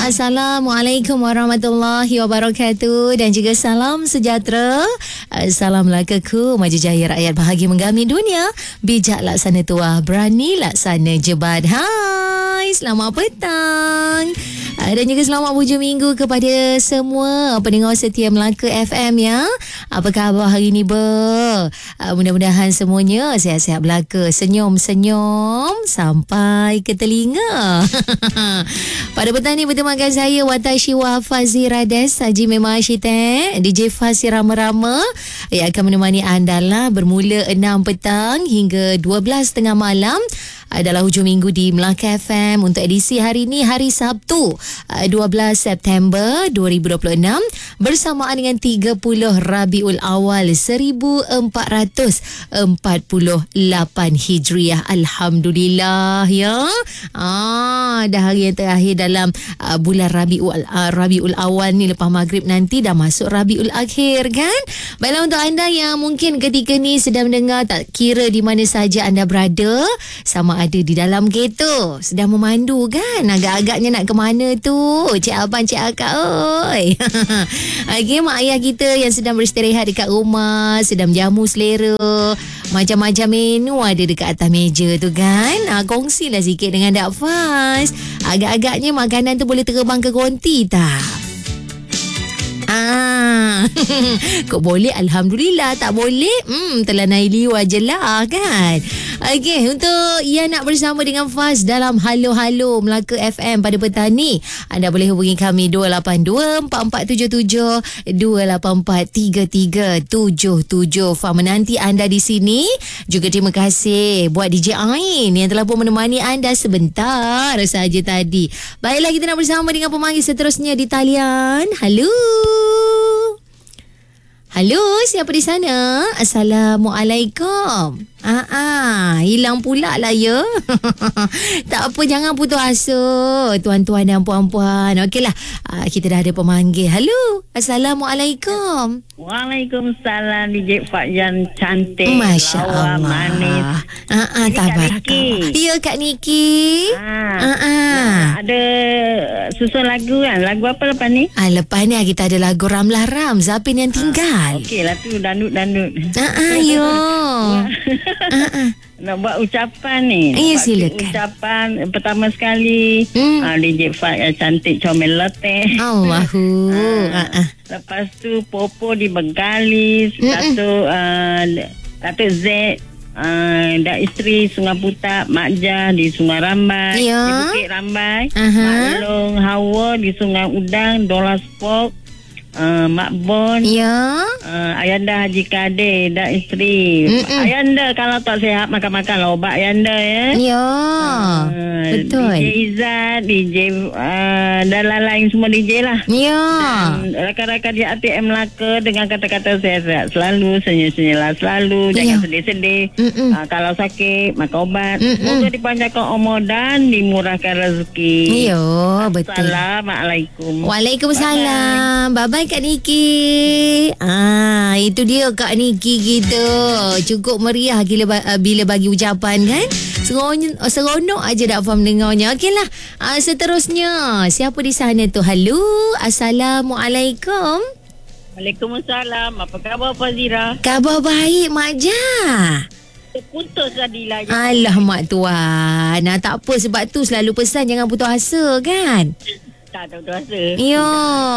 Assalamualaikum warahmatullahi wabarakatuh. Dan juga salam sejahtera. Salam lakaku, maju jaya rakyat bahagia menggami dunia. Bijak laksana tuah, berani laksana jebat. Hai, selamat petang. Dan juga selamat hujung minggu kepada semua pendengar setia Melaka FM ya. Apa khabar hari ni ber? Mudah-mudahan semuanya sihat-sihat belaka, senyum-senyum sampai ke telinga. Pada petang ni bertemankan saya Watashi Wafazirades, Haji Memang Arsitek, DJ Fasi Rama-Rama yang akan menemani anda lah bermula 6 petang hingga 12.30 malam adalah hujung minggu di Melaka FM untuk edisi hari ini, hari Sabtu 12 September 2026 bersamaan dengan 30 Rabiul Awal 1448 Hijriah. Alhamdulillah ya. Dah hari yang terakhir dalam bulan Rabiul Awal ni, lepas maghrib nanti dah masuk Rabiul Akhir kan. Baiklah, untuk anda yang mungkin ketika ni sedang mendengar, tak kira di mana saja anda berada, sama ada di dalam kereta sedang memandu kan, agak-agaknya nak ke mana tu, Cik Abang, Cik Akak oi. Okay, mak ayah kita yang sedang beristirahat dekat rumah, sedang jamu selera, macam-macam menu ada dekat atas meja tu kan. Kongsilah sikit dengan Dak Faz, agak-agaknya makanan tu boleh terbang ke konti tak? Kok boleh? Alhamdulillah. Tak boleh? Telah naik liwa je lah kan. Okey, untuk yang nak bersama dengan Faz dalam Halo Halo Melaka FM pada petang ni, anda boleh hubungi kami 282-4477-284-3377. Faz menanti anda di sini. Juga terima kasih buat DJ Ain yang telah pun menemani anda sebentar saja tadi. Baiklah, kita nak bersama dengan pemanggil seterusnya di talian. Halo. Halo, siapa di sana? Assalamualaikum. Hilang pula lah ya. Tak apa, jangan putus asa tuan-tuan dan puan-puan. Okeylah, kita dah ada pemanggil. Halo, Assalamualaikum. Waalaikumsalam, DJ Fak yang cantik, Masya Allah, manis. Tabarakallah. Ya, Kak Niki. Ada susun lagu kan? Lagu apa lepas ni? Lepas ni kita ada lagu Ramlah Ram, Zapin Yang Tinggal. Okeylah, tu dandut-dandut. Ya. Nak buat ucapan ni. Ya, silakan. Ucapan pertama sekali, DJ Fak yang cantik, comel leteh. Allahu. Lepas tu Popo di Bengkalis, Datuk Z, dan isteri Sungai Putak, Mak Jah di Sungai Rambai, ya, di Bukit Rambai, Mak Long Hawa di Sungai Udang, Dolas Pok, Mak Bon, ya, Ayanda Haji Kadir dan isteri. Ayanda kalau tak sihat makan-makan lah obat Ayanda ya. Ya, betul. DJ Izzat, DJ dan lain-lain semua DJ lah. Ya. Dan rakan-rakan di ATM Melaka dengan kata-kata sehat-sehat selalu, senyum-senyumlah selalu, jangan sedih-sedih. Kalau sakit makan obat. Semoga dipanjangkan umur dan dimurahkan rezeki. Ya, betul. Assalamualaikum. Waalaikumsalam. Bye-bye Kak Niki. Itu dia Kak Niki kita. Cukup meriah gila bila bagi ucapan kan. Seronok aja dak faham dengarnya. Okeylah. Seterusnya, siapa di sana tu? Halo, Assalamualaikum. Waalaikumsalam. Apa khabar Fazira? Khabar baik Mak Jah. Putus tadi lah. Alah Mak Tuan. Tak apa, sebab tu selalu pesan jangan putus asa kan. Tak tahu rasa. Ya.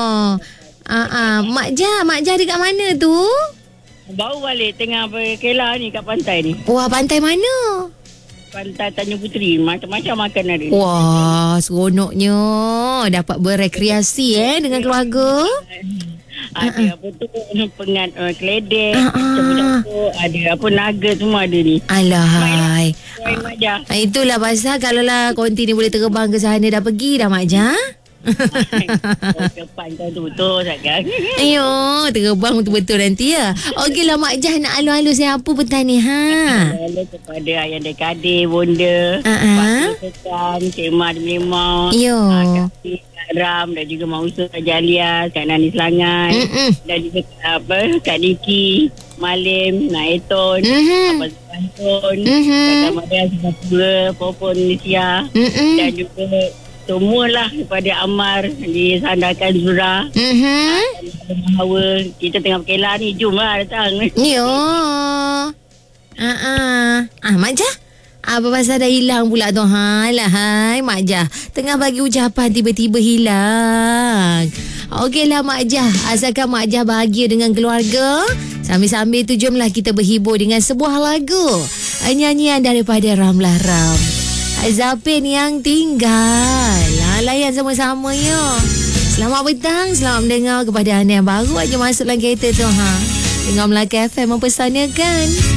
Mak Jah dekat mana tu? Baru balik tengah berkelah ni kat pantai ni. Wah, pantai mana? Pantai Tanjung Puteri. Macam-macam makan ada. Wah, seronoknya. Dapat berekreasi dengan keluarga. Ada apa tu, pengat keledek, campur-campur, ada apa naga semua ada ni. Alahai. Itulah pasal kalau lah konti ni boleh terbang ke sana, dah pergi dah Mak Jah. Depan kau tu betul sangat. Ayo, terbang betul-betul nanti ya. Okeylah Mak Jah, nak alu-alu siapa petang ni Alu kepada Ayanda Kadir, Bonda, Pak Sultan, Cik Mak Limau, Kak Ram dan juga Mak Usul Raja Alias, Kak Nani Selangan, dan juga Kak Niki, Malim, Naeton, Abang Santun, Kak Maria Singapura, Popo Indonesia, dan juga semualah daripada Amar disandarkan Zura. Bahawa kita tengah berkelah ni, jomlah datang. Yo. Mak Jah. Apa pasal dah hilang pula tu? Hai Mak Jah. Tengah bagi ucapan tiba-tiba hilang. Okeylah Mak Jah. Asalkan Mak Jah bahagia dengan keluarga. Sambil-sambil tu jomlah kita berhibur dengan sebuah lagu. Nyanyian daripada Ramlah Ram. Zapin yang tinggal. Layan sama-sama ya. Selamat petang, selamat mendengar kepada anda yang baru aja masuk dalam kereta tu. Dengar Melaka FM mempersanakan.